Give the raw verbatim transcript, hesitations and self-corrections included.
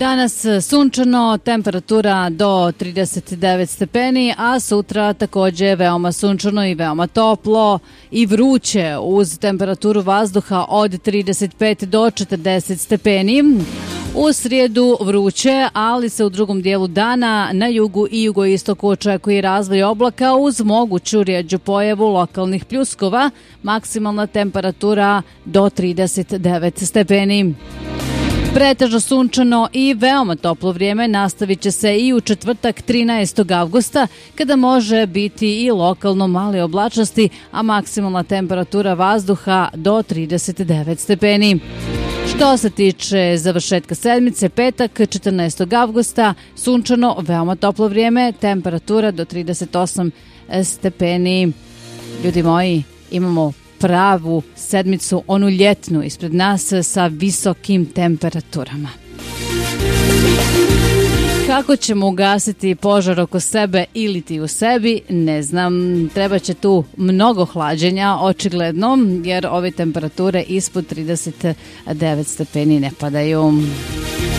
Danas sunčano, temperatura do trideset devet stepeni, a sutra također veoma sunčano i veoma toplo i vruće uz temperaturu vazduha od trideset pet do četrdeset stepeni. U srijedu vruće, ali se u drugom dijelu dana na jugu i jugoistoku očekuje razvoj oblaka uz moguću rjeđu pojavu lokalnih pljuskova, maksimalna temperatura do trideset devet stepeni. Pretežno sunčano i veoma toplo vrijeme nastavit će se i u četvrtak trinaestog avgusta, kada može biti i lokalno male oblačnosti, a maksimalna temperatura vazduha do trideset devet stepeni. Što se tiče završetka sedmice, petak četrnaestog avgusta, sunčano, veoma toplo vrijeme, temperatura do trideset osam stepeni. Ljudi moji, imamo pravu sedmicu, onu ljetnu, ispred nas sa visokim temperaturama. Kako ćemo ugasiti požar oko sebe ili ti u sebi, ne znam. Treba će tu mnogo hlađenja, očigledno, jer ove temperature ispod trideset devet stepeni ne padaju.